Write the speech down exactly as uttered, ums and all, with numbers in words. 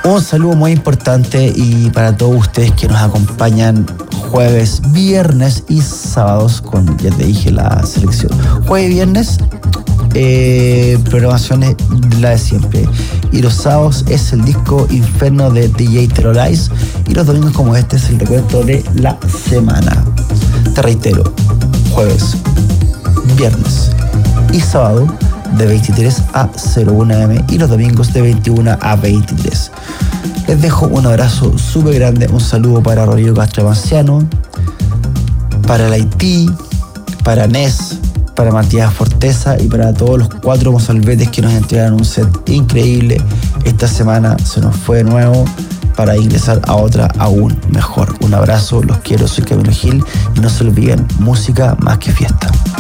Un saludo muy importante y para todos ustedes que nos acompañan jueves, viernes y sábados con, ya te dije, la selección. Jueves y viernes, eh, programaciones la de siempre. Y los sábados es el disco Inferno de D J Terrorize. Y los domingos como este es el recuento de la semana. Te reitero, jueves, viernes y sábado de veintitrés a cero una eme y los domingos de veintiuno a veintitrés. Les dejo un abrazo súper grande, un saludo para Rodrigo Castro Manciano, para el Haití, para Nes, para Matías Forteza y para todos los cuatro mozalbetes que nos entregaron un set increíble. Esta semana se nos fue de nuevo para ingresar a otra aún mejor. Un abrazo, los quiero, soy Camilo Gil y no se olviden, música más que fiesta.